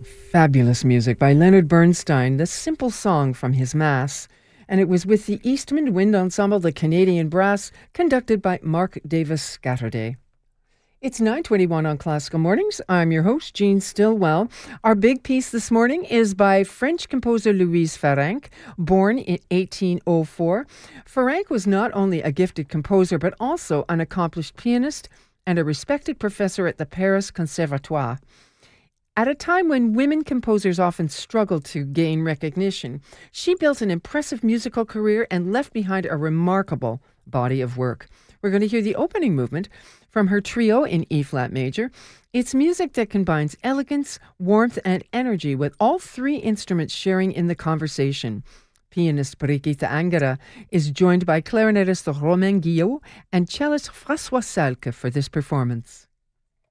Fabulous music by Leonard Bernstein, the simple song from his Mass. And it was with the Eastman Wind Ensemble, the Canadian Brass, conducted by Mark Davis Scatterday. It's 9:21 on Classical Mornings. I'm your host, Jean Stillwell. Our big piece this morning is by French composer Louise Ferenc, born in 1804. Ferenc was not only a gifted composer, but also an accomplished pianist and a respected professor at the Paris Conservatoire. At a time when women composers often struggled to gain recognition, she built an impressive musical career and left behind a remarkable body of work. We're going to hear the opening movement from her trio in E-flat major. It's music that combines elegance, warmth, and energy, with all three instruments sharing in the conversation. Pianist Brigitte Angera is joined by clarinetist Romain Guillot and cellist François Salke for this performance.